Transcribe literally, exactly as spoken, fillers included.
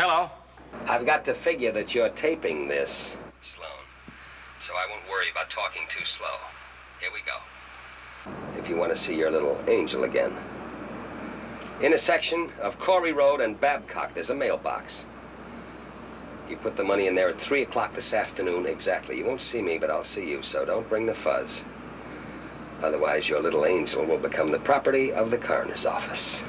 Hello. I've got to figure that you're taping this, Sloan. So I won't worry about talking too slow. Here we go. If you want to see your little angel again. Intersection of Corey Road and Babcock, there's a mailbox. You put the money in there at three o'clock this afternoon exactly. You won't see me, but I'll see you, so don't bring the fuzz. Otherwise, your little angel will become the property of the coroner's office.